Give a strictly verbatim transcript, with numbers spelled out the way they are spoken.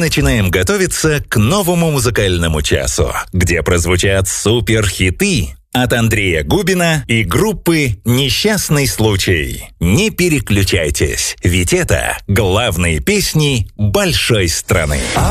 начинаем готовиться к новому музыкальному часу, где прозвучат суперхиты от Андрея Губина и группы «Несчастный случай». Не переключайтесь, ведь это главные песни большой страны.